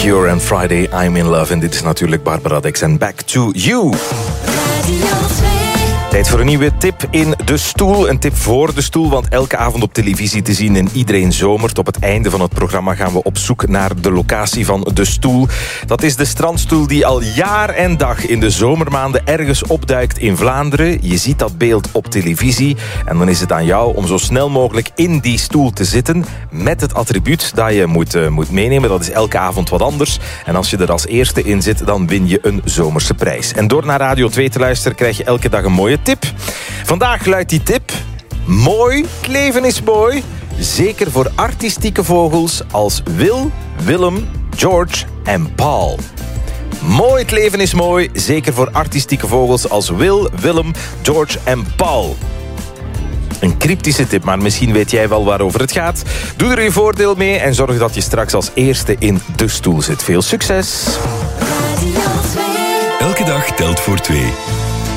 Cure and Friday, I'm in Love. En dit is natuurlijk Barbara Dex en Back to You. Tijd voor een nieuwe tip in de stoel. Een tip voor de stoel, want elke avond op televisie te zien in Iedereen Zomert. Op het einde van het programma gaan we op zoek naar de locatie van de stoel. Dat is de strandstoel die al jaar en dag in de zomermaanden ergens opduikt in Vlaanderen. Je ziet dat beeld op televisie en dan is het aan jou om zo snel mogelijk in die stoel te zitten met het attribuut dat je moet meenemen. Dat is elke avond wat anders. En als je er als eerste in zit, dan win je een zomerse prijs. En door naar Radio 2 te luisteren krijg je elke dag een mooie tip. Vandaag luidt die tip: mooi, het leven is mooi. Zeker voor artistieke vogels als Wil, Willem, George en Paul. Mooi, het leven is mooi. Zeker voor artistieke vogels als Wil, Willem, George en Paul. Een cryptische tip, maar misschien weet jij wel waarover het gaat. Doe er je voordeel mee en zorg dat je straks als eerste in de stoel zit. Veel succes! Elke dag telt voor 2.